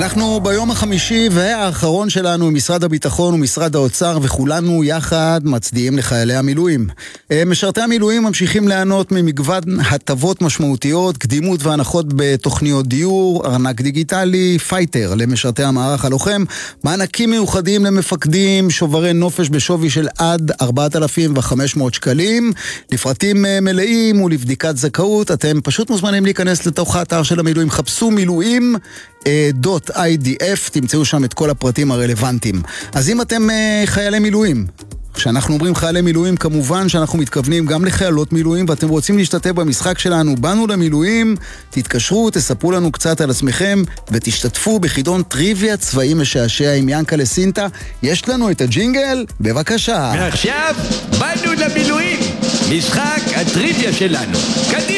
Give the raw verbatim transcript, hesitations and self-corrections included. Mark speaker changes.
Speaker 1: אנחנו ביום החמישי והאחרון שלנו, משרד הביטחון ומשרד האוצר, וכולנו יחד מצדיעים לחיילי המילואים. משרתי המילואים ממשיכים ליהנות ממגוון הטבות משמעותיות, קדימות והנחות בתוכניות דיור, ארנק דיגיטלי, פייטר למשרתי המערך הלוחם, מענקים מיוחדים למפקדים, שוברי נופש בשווי של עד ארבעת אלפים וחמש מאות שקלים. לפרטים מלאים ולבדיקת זכאות, אתם פשוט מוזמנים להיכנס לתוך האתר של המילואים, חפשו מילואים דוט איי די אף, תמצאו שם את כל הפרטים הרלוונטיים. אז אם אתם חיילי מילואים, כשאנחנו אומרים חיילי מילואים, כמובן שאנחנו מתכוונים גם לחיילות מילואים, ואתם רוצים להשתתף במשחק שלנו, באנו למילואים, תתקשרו, תספרו לנו קצת על עצמכם, ותשתתפו בחידון טריוויה צבאי משעשע עם ינקלה סינטה. יש לנו את הג'ינגל, בבקשה.
Speaker 2: ועכשיו, באנו למילואים, משחק הטריוויה שלנו. קדימה.